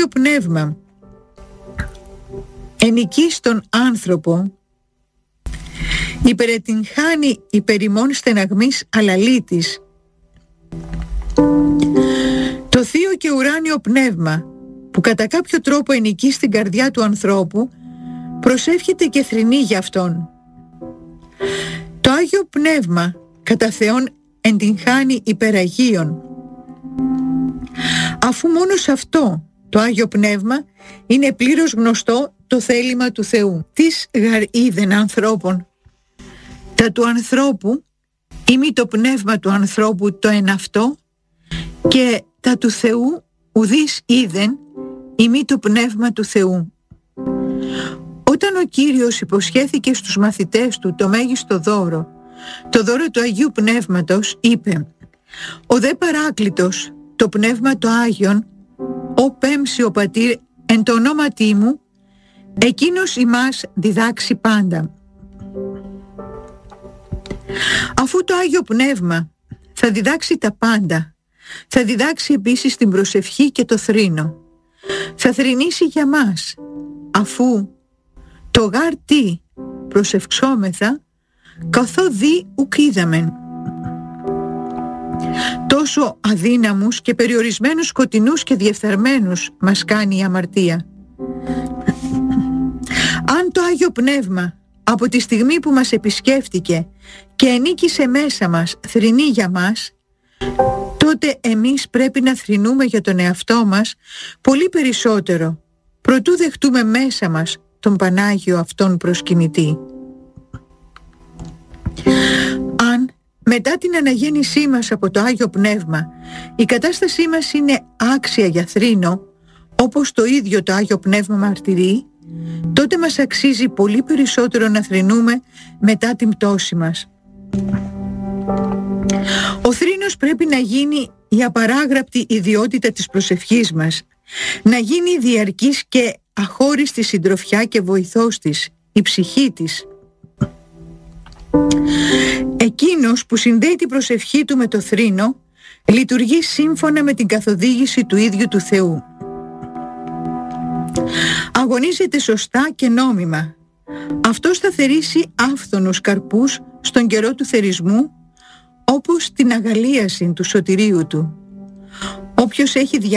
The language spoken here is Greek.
Άγιο Πνεύμα ενικεί στον άνθρωπο, υπερετυγχάνει υπερημών στεναγμής αλαλήτης. Το Θείο και Ουράνιο Πνεύμα που κατά κάποιο τρόπο ενικεί στην καρδιά του ανθρώπου προσεύχεται και θρηνεί για αυτόν. Το Άγιο Πνεύμα κατά Θεόν εντυγχάνει υπεραγίων, αφού μόνο σε αυτό το Άγιο Πνεύμα είναι πλήρως γνωστό το θέλημα του Θεού. Τις γαρ είδεν ανθρώπων, τα του ανθρώπου ή μη το πνεύμα του ανθρώπου το εν αυτό, και τα του Θεού ουδείς είδεν ή μη το πνεύμα του Θεού. Όταν ο Κύριος υποσχέθηκε στους μαθητές του το μέγιστο δώρο, το δώρο του Αγίου Πνεύματος, είπε: «Ο δε Παράκλητος, το Πνεύμα το Άγιον, ο πέμψει ο Πατήρ εν το ονόματί μου, εκείνος ημάς διδάξει πάντα». Αφού το Άγιο Πνεύμα θα διδάξει τα πάντα, θα διδάξει επίσης την προσευχή και το θρήνο. Θα θρηνήσει για μας, αφού το γάρ τι προσευχόμεθα, καθώ δι ουκ είδαμεν. Τόσο αδύναμους και περιορισμένους, σκοτεινούς και διεφθαρμένους μας κάνει η αμαρτία. Αν το Άγιο Πνεύμα από τη στιγμή που μας επισκέφτηκε και ενίκησε μέσα μας θρηνεί για μας, τότε εμείς πρέπει να θρηνούμε για τον εαυτό μας πολύ περισσότερο, προτού δεχτούμε μέσα μας τον Πανάγιο αυτόν προσκυνητή. Αν μετά την αναγέννησή μας από το Άγιο Πνεύμα η κατάστασή μας είναι άξια για θρήνο, όπως το ίδιο το Άγιο Πνεύμα μαρτυρεί, τότε μας αξίζει πολύ περισσότερο να θρηνούμε μετά την πτώση μας. Ο θρήνος πρέπει να γίνει η απαράγραπτη ιδιότητα της προσευχής μας, να γίνει διαρκής και αχώριστη συντροφιά και βοηθός της, η ψυχή της. Εκείνος που συνδέει την προσευχή του με το θρήνο λειτουργεί σύμφωνα με την καθοδήγηση του ίδιου του Θεού. Αγωνίζεται σωστά και νόμιμα. αυτός θα θερήσει άφθονους καρπούς στον καιρό του θερισμού, όπως την αγαλίαση του σωτηρίου του. Όποιος έχει